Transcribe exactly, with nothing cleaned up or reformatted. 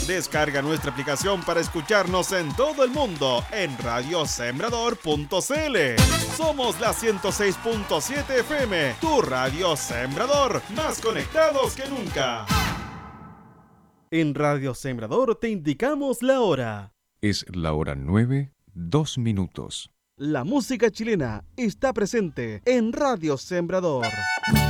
Descarga nuestra aplicación para escucharnos en todo el mundo en radio sembrador punto c l. Somos la ciento seis punto siete F M, tu radio Sembrador, más conectados que nunca. En Radio Sembrador te indicamos la hora. Es la hora nueve, dos minutos. La música chilena está presente en Radio Sembrador.